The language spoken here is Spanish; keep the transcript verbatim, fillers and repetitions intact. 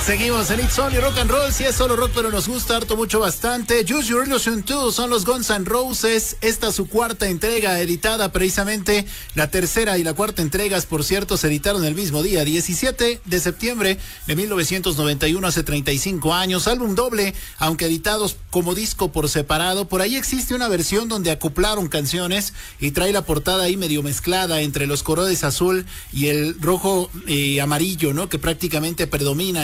Seguimos en It's Only Rock and Roll. Si es solo rock, pero nos gusta harto, mucho, bastante. Use Your Illusion dos son los Guns N' Roses. Esta es su cuarta entrega, editada precisamente. La tercera y la cuarta entregas, por cierto, se editaron el mismo día, diecisiete de septiembre de mil novecientos noventa y uno, hace treinta y cinco años. Álbum doble, aunque editados como disco por separado. Por ahí existe una versión donde acoplaron canciones y trae la portada ahí medio mezclada entre los colores azul y el rojo y eh, amarillo, ¿no? Que prácticamente predominan